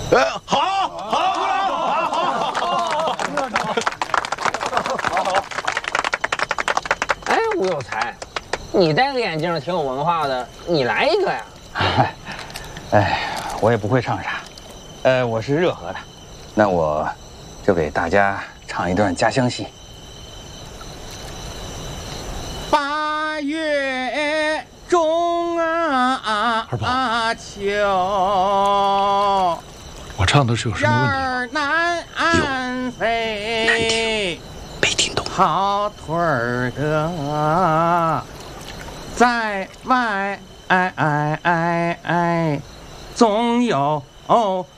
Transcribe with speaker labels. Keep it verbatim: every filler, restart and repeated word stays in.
Speaker 1: 呃，好，好，鼓掌，好，好，好，好。
Speaker 2: 哎，吴有才，你戴个眼镜挺有文化的，你来一个呀？
Speaker 3: 哎，我也不会唱啥，呃，我是热河的，那我就给大家唱一段家乡戏。八月中啊啊秋，
Speaker 4: 我唱的是有什么问题？
Speaker 3: 儿南飞，
Speaker 1: 没听懂。
Speaker 3: 跑腿儿的，在外哎哎哎哎，总有